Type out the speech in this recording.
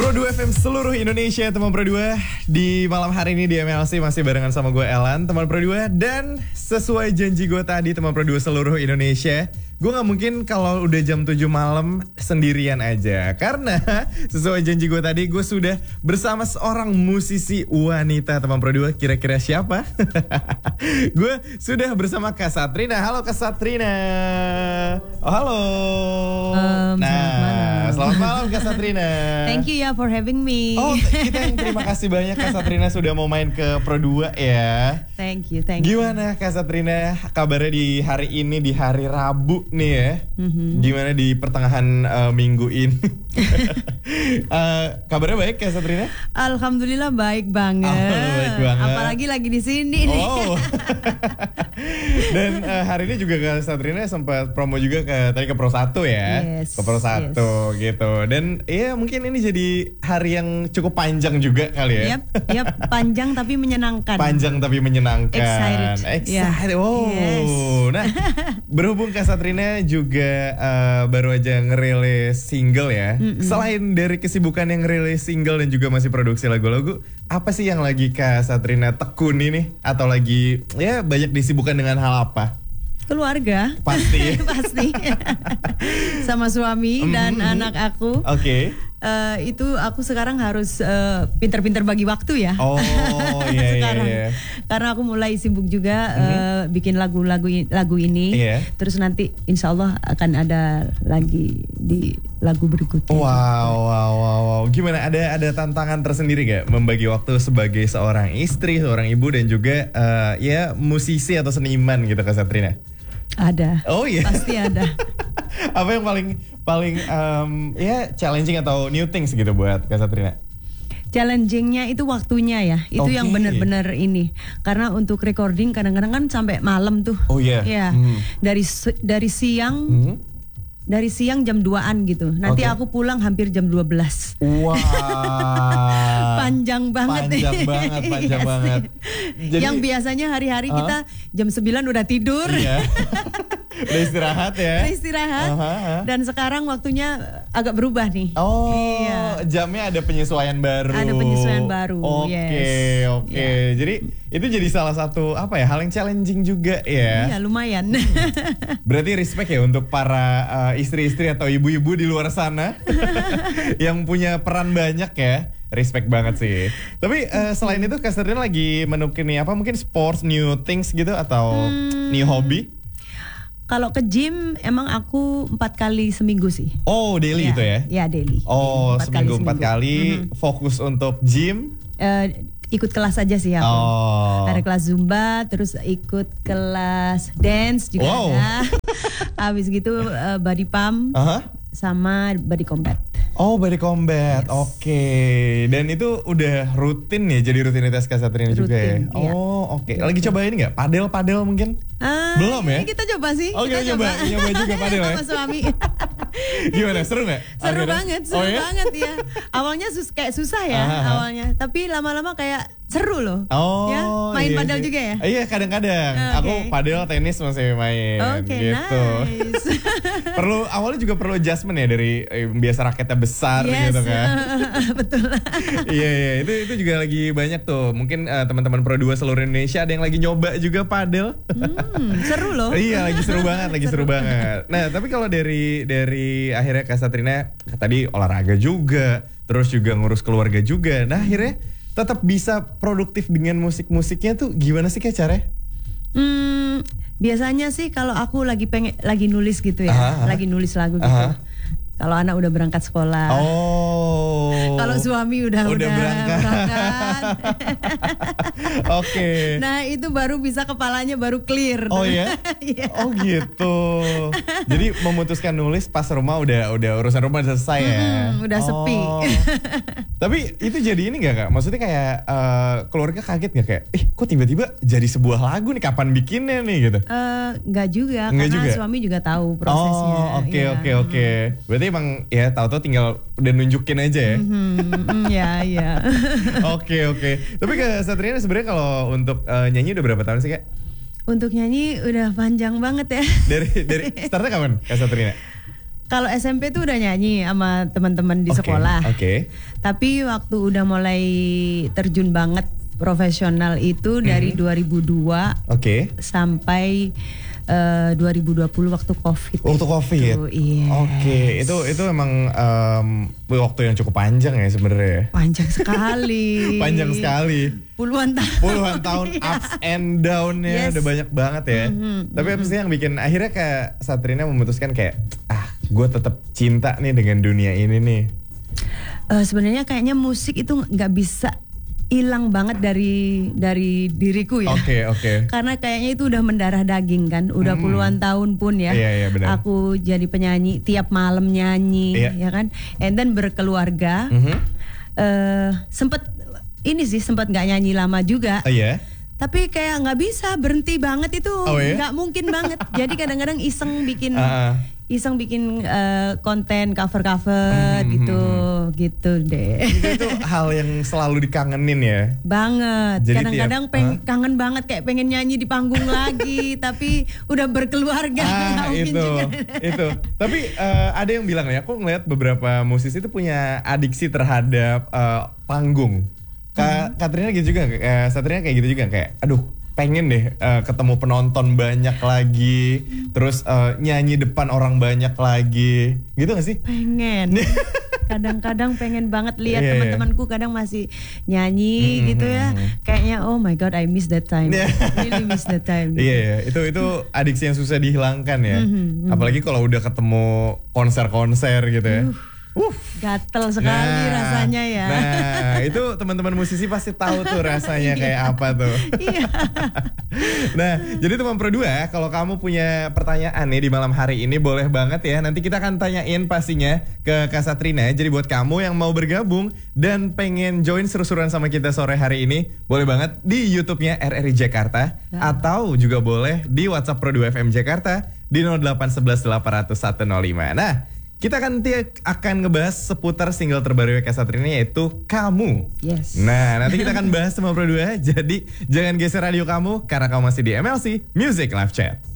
Pro 2 FM seluruh Indonesia, teman Pro 2. Di malam hari ini di MLC masih barengan sama gue Elan, teman Pro 2. Dan sesuai janji gue tadi, teman Pro 2 seluruh Indonesia, gue gak mungkin kalau udah jam 7 malam sendirian aja. Karena sesuai janji gue tadi, gue sudah bersama seorang musisi wanita, teman Pro 2. Kira-kira siapa? Gue sudah bersama Kak Satrina. Halo Kak Satrina. Oh, halo. Selamat malam Kak Satrina. Thank you ya for having me. Oh, kita yang terima kasih banyak Kak Satrina sudah mau main ke Pro 2 ya. Thank you. Gimana Kak Satrina kabarnya di hari ini, di hari Rabu nih ya? Gimana di pertengahan minggu ini? Kabarnya baik Kak Satrina? Alhamdulillah baik banget. Baik banget. Apalagi lagi di sini nih. Oh. Dan hari ini juga Kak Satrina sempat promo juga ke Pro 1 ya. Yes, ke Pro 1 gitu. Dan ya mungkin ini jadi hari yang cukup panjang juga kali ya. Yap, panjang tapi menyenangkan. Panjang tapi menyenangkan. Excited. Yeah. Oh. Yes. Nah, berhubung Kak Satrina juga baru aja ngerilis single ya. Selain dari kesibukan yang ngerilis single dan juga masih produksi lagu-lagu, apa sih yang lagi Kak Satrina tekuni nih? Atau lagi ya banyak disibukkan dengan hal apa? Keluarga. Pasti. Pasti. Sama suami dan anak aku. Oke. Itu aku sekarang harus pinter-pinter bagi waktu ya. Oh iya. Sekarang. Iya. Karena aku mulai sibuk juga bikin lagu ini. Iya. Terus nanti insya Allah akan ada lagi di lagu berikutnya. Wow. Gimana, ada tantangan tersendiri gak membagi waktu sebagai seorang istri, seorang ibu dan juga ya musisi atau seniman gitu Kak Satrina? Ada. Oh iya. Pasti ada. Apa yang paling ya challenging atau new things gitu buat Kak Satrina? Challengingnya itu waktunya ya. Itu yang benar-benar ini. Karena untuk recording kadang-kadang kan sampai malam tuh. Oh iya. Ya. Dari siang dari siang jam 2-an gitu. Nanti aku pulang hampir jam 12. Wah. Panjang banget. Panjang banget. Jadi, yang biasanya hari-hari kita jam 9 udah tidur. Iya. Udah istirahat ya. Udah istirahat. Dan sekarang waktunya agak berubah nih. Oh, iya. Jamnya ada penyesuaian baru. Ada penyesuaian baru. Oke. Yeah. Jadi itu jadi salah satu apa ya, hal yang challenging juga ya. Iya, lumayan. Berarti respect ya untuk para istri-istri atau ibu-ibu di luar sana yang punya peran banyak ya. Respect banget sih. Tapi selain itu Kak Satrina lagi menekuni apa, mungkin sports, new things gitu atau new hobby? Kalau ke gym emang aku 4 kali seminggu sih. Oh, daily gitu ya? Iya, daily. Oh, seminggu 4 kali. Fokus untuk gym? Ikut kelas aja sih aku. Ada kelas Zumba, terus ikut kelas dance juga ada. Habis gitu body pump sama body combat. Oh, body combat. Yes. Oke. Dan itu udah rutin ya, jadi rutinitas Kak Satrina juga ya? Iya. Oh, oke. Lagi coba ini nggak? Padel mungkin? Belum ya? Kita coba sih. Oh, kita coba juga padel ya? Sama suami. Gimana, seru nggak? Seru banget ya. Awalnya kayak susah ya awalnya. Tapi lama-lama kayak seru loh. Ya, main padel juga ya? Iya, kadang-kadang. Aku padel, tenis masih main. Oke, gitu. Nice. Awalnya juga perlu adjustment ya dari biasa raketnya besar gitu kan. Betul. Iya, itu juga lagi banyak tuh. Mungkin teman-teman Pro 2 seluruh Indonesia ada yang lagi nyoba juga padel. Seru loh. Iya, lagi seru banget. Nah, tapi kalau dari akhirnya Kak Satrina tadi olahraga juga, terus juga ngurus keluarga juga. Nah, akhirnya tetap bisa produktif dengan musiknya tuh gimana sih Kak caranya? Biasanya sih kalau aku lagi nulis gitu ya, lagi nulis lagu gitu. Kalau anak udah berangkat sekolah. Kalau suami udah berangkat. Oke. Nah, itu baru bisa kepalanya baru clear. Oh ya? Oh gitu. Jadi memutuskan nulis pas rumah udah urusan rumah selesai ya. Udah sepi. Tapi itu jadi ini gak Kak? Maksudnya kayak keluarga kaget gak kayak, kok tiba-tiba jadi sebuah lagu nih, kapan bikinnya nih gitu? Enggak juga, karena suami juga tahu prosesnya. Oke. Berarti emang ya tahu-tahu tinggal udah nunjukin aja ya. Iya. Oke. Tapi Kak Satrina sebenarnya kalau untuk nyanyi udah berapa tahun sih Kak? Untuk nyanyi udah panjang banget ya. Dari startnya kapan Kak Satrina? Kalau SMP tuh udah nyanyi sama teman-teman di sekolah. Tapi waktu udah mulai terjun banget profesional itu dari 2002 sampai 2020 waktu COVID. Waktu COVID. Iya. Itu emang waktu yang cukup panjang ya sebenarnya. Panjang sekali. Panjang sekali. Puluhan tahun ups and down-nya udah banyak banget ya. Tapi apa sih yang bikin akhirnya Kak Satrina memutuskan kayak gue tetap cinta nih dengan dunia ini nih? Sebenarnya kayaknya musik itu nggak bisa hilang banget dari diriku ya. Karena kayaknya itu udah mendarah daging kan, udah puluhan tahun pun ya. Benar. Aku jadi penyanyi, tiap malam nyanyi, ya kan. And then berkeluarga, sempat nggak nyanyi lama juga. Tapi kayak nggak bisa berhenti banget itu, nggak mungkin banget. Jadi kadang-kadang iseng bikin konten cover gitu deh. Itu hal yang selalu dikangenin ya. Banget. Kadang-kadang kangen banget kayak pengen nyanyi di panggung lagi, tapi udah berkeluarga. Itu. Tapi ada yang bilang ya, aku ngeliat beberapa musisi itu punya adiksi terhadap panggung. Katrina gitu juga, Satrina kayak gitu juga, kayak aduh pengen deh ketemu penonton banyak lagi, terus nyanyi depan orang banyak lagi, gitu gak sih? Pengen. Kadang-kadang pengen banget lihat teman-temanku kadang masih nyanyi gitu ya. Kayaknya oh my god, I miss that time. Really miss that time. Itu adiksi yang susah dihilangkan ya. Apalagi kalau udah ketemu konser-konser gitu ya. Gatel sekali rasanya ya. Nah, itu teman-teman musisi pasti tahu tuh rasanya kayak apa tuh. Nah, jadi teman Pro 2, kalau kamu punya pertanyaan nih di malam hari ini boleh banget ya. Nanti kita akan tanyain pastinya ke Kak Satrina. Jadi buat kamu yang mau bergabung dan pengen join seru-seruan sama kita sore hari ini, boleh banget di YouTube-nya RRI Jakarta atau juga boleh di WhatsApp Pro 2 FM Jakarta di 0811 800 105. Nah, kita akan ngebahas seputar single terbaru Kak Satrina, yaitu Kamu. Nah, nanti kita akan bahas sama Pro 2. Jadi jangan geser radio kamu karena kamu masih di MLC Music Live Chat.